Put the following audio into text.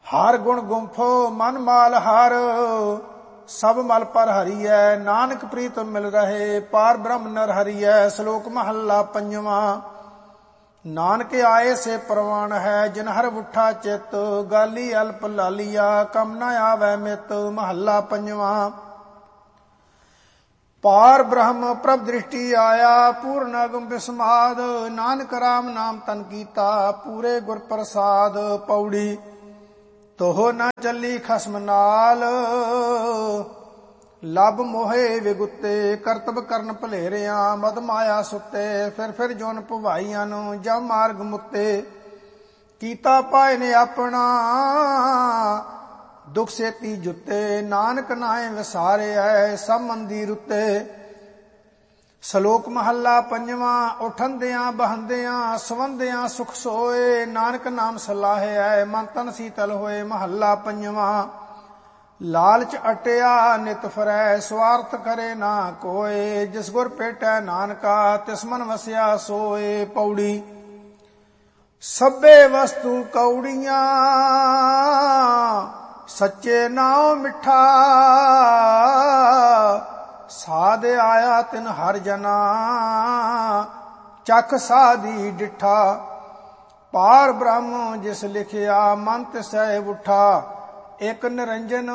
ਹਰ ਗੁਣ ਗੁੰਫੋ ਮਨ ਮਾਲ ਹਰ, ਸਭ ਮਲ ਪਰ ਹਰੀਐ। ਨਾਨਕ ਪ੍ਰੀਤਮ ਮਿਲ ਰਹੇ, ਪਾਰ ਬ੍ਰਹਮ ਨਰ ਹਰੀਐ। ਸ਼ਲੋਕ ਮਹੱਲਾ ਪੰਜਵਾਂ। ਨਾਨਕ ਆਏ ਸੇ ਪ੍ਰਵਾਨ ਹੈ, ਜਿਨ ਹਰ ਉਠਾ ਚਿਤ। ਗਾਲੀ ਅਲਪ ਲਾਲੀਆ, ਕਮ ਨ ਆਵੈ ਮਿਤ। ਮਹੱਲਾ ਪੰਜਵਾਂ। ਪਾਰ ਬ੍ਰਹਮ ਪ੍ਰਭ ਦ੍ਰਿਸ਼ਟੀ ਆਇਆ, ਪੂਰਨ ਅਗਮ ਬਿਸਮਾਦ। ਨਾਨਕ ਰਾਮ ਨਾਮ ਤਨ ਕੀਤਾ, ਪੂਰੇ ਗੁਰ ਪ੍ਰਸਾਦ। ਪੌੜੀ। ਤੋਹ ਨ ਚੱਲੀ ਖਸਮ ਨਾਲ, ਲਬ ਮੋਹੇ ਵਿਗੁੱਤੇ। ਕਰਤਬ ਕਰਨ ਭਲੇਰਿਆਂ, ਮਦ ਮਾਇਆ ਸੁੱਤੇ। ਫਿਰ ਜੋਨ ਭਵਾਈਆਂ ਨੂੰ, ਜਮ ਮਾਰਗ ਮੁੱਤੇ। ਕੀਤਾ ਪਾਏ ਨੇ ਆਪਣਾ, ਦੁਖ ਸੇਤੀ ਜੁੱਤੇ। ਨਾਨਕ ਨਾਏ ਵਿਸਾਰਿਐ, ਸਭ ਮੰਦੀ ਰੁੱਤੇ। ਸ਼ਲੋਕ ਮਹੱਲਾ ਪੰਜਵਾਂ। ਉਠੰਦਿਆਂ ਬਹੰਦਿਆਂ, ਸਵੰਦਿਆਂ ਸੁਖ ਸੋਏ। ਨਾਨਕ ਨਾਮ ਸਲਾਹਿਐ, ਮਨ ਤਨ ਸੀਤਲ ਹੋਏ। ਮਹੱਲਾ ਪੰਜਵਾਂ। ਲਾਲਚ ਅਟਿਆ ਨਿਤ ਫਰੈ, ਸਵਾਰਥ ਕਰੇ ਨਾ ਕੋਏ। ਜਿਸ ਗੁਰ ਭੇਟੈ ਨਾਨਕਾ, ਤਿਸ ਮਨ ਵਸਿਆ ਸੋਏ। ਪੌੜੀ। ਸਭੇ ਵਸਤੂ ਕੌੜੀਆਂ, ਸੱਚੇ ਨਾਉ ਮਿੱਠਾ। ਸਾਧ ਆਇਆ ਤਿਨ ਹਰ ਜਨਾ, ਚਖ ਸਾਧੀ ਡਿਠਾ। ਪਾਰ ਬ੍ਰਹਮ ਜਿਸ ਲਿਖਿਆ, ਮਨ ਤਿਸੈ ਉਠਾ। ਇਕ ਨਿਰੰਜਨ